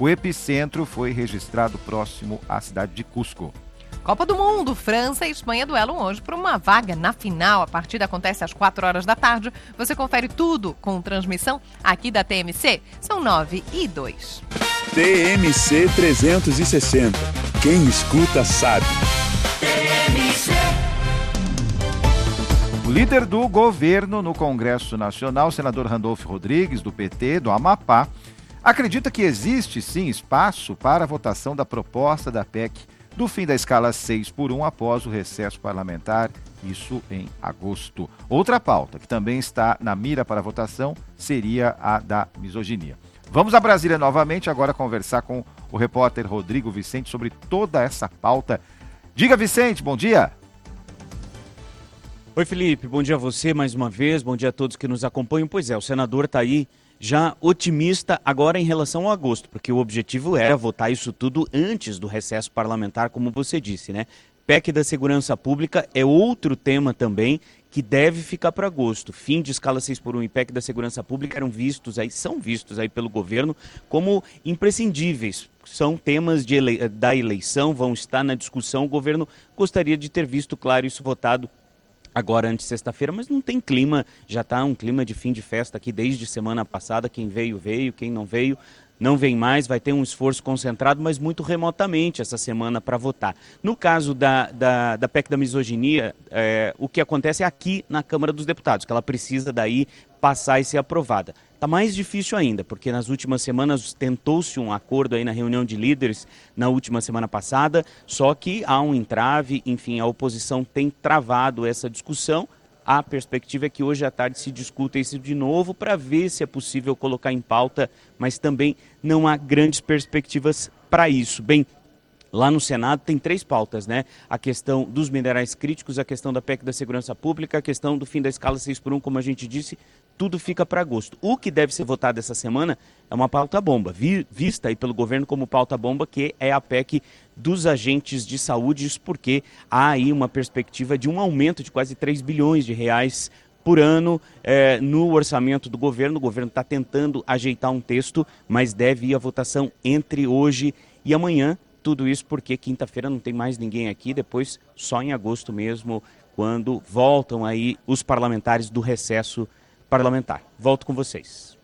O epicentro foi registrado próximo à cidade de Cusco. Copa do Mundo, França e Espanha duelam hoje por uma vaga na final. A partida acontece às 4 horas da tarde. Você confere tudo com transmissão aqui da TMC. São 9:02. TMC 360. Quem escuta sabe. TMC. O líder do governo no Congresso Nacional, o senador Randolfo Rodrigues, do PT, do Amapá, acredita que existe sim espaço para a votação da proposta da PEC do fim da escala 6x1 após o recesso parlamentar, isso em agosto. Outra pauta que também está na mira para votação seria a da misoginia. Vamos a Brasília novamente, agora conversar com o repórter Rodrigo Vicente sobre toda essa pauta. Diga, Vicente, bom dia. Oi, Felipe, bom dia a você mais uma vez, bom dia a todos que nos acompanham. Pois é, o senador está aí já otimista agora em relação ao agosto, porque o objetivo era votar isso tudo antes do recesso parlamentar, como você disse, né? PEC da Segurança Pública é outro tema também que deve ficar para agosto. Fim de escala 6x1 e PEC da Segurança Pública são vistos aí pelo governo como imprescindíveis. São temas da eleição, vão estar na discussão. O governo gostaria de ter visto, claro, isso votado agora antes de sexta-feira, mas não tem clima, já está um clima de fim de festa aqui desde semana passada. Quem veio, veio, quem não veio, não vem mais. Vai ter um esforço concentrado, mas muito remotamente essa semana para votar. No caso da PEC da misoginia, o que acontece é aqui na Câmara dos Deputados, que ela precisa daí passar e ser aprovada. Está mais difícil ainda, porque nas últimas semanas tentou-se um acordo aí na reunião de líderes na última semana passada, só que há um entrave, enfim, a oposição tem travado essa discussão. A perspectiva é que hoje à tarde se discuta isso de novo para ver se é possível colocar em pauta, mas também não há grandes perspectivas para isso. Bem, lá no Senado tem 3 pautas, né? A questão dos minerais críticos, a questão da PEC da Segurança Pública, a questão do fim da escala 6x1, como a gente disse, tudo fica para agosto. O que deve ser votado essa semana é uma pauta-bomba, vista aí pelo governo como pauta-bomba, que é a PEC dos agentes de saúde, isso porque há aí uma perspectiva de um aumento de quase 3 bilhões de reais por ano no orçamento do governo. O governo está tentando ajeitar um texto, mas deve ir à votação entre hoje e amanhã. Tudo isso porque quinta-feira não tem mais ninguém aqui, depois só em agosto mesmo, quando voltam aí os parlamentares do recesso parlamentar. Volto com vocês.